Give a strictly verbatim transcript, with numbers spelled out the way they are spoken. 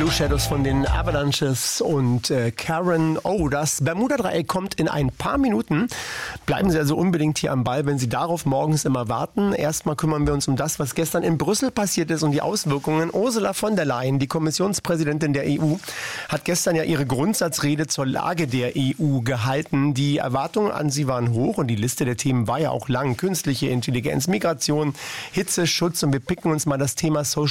Blue Shadows von den Avalanches und äh, Karen. Oh, das Bermuda-Dreieck kommt in ein paar Minuten. Bleiben Sie also unbedingt hier am Ball, wenn Sie darauf morgens immer warten. Erstmal kümmern wir uns um das, was gestern in Brüssel passiert ist und die Auswirkungen. Ursula von der Leyen, die Kommissionspräsidentin der E U, hat gestern ja ihre Grundsatzrede zur Lage der E U gehalten. Die Erwartungen an sie waren hoch und die Liste der Themen war ja auch lang. Künstliche Intelligenz, Migration, Hitzeschutz und wir picken uns mal das Thema Social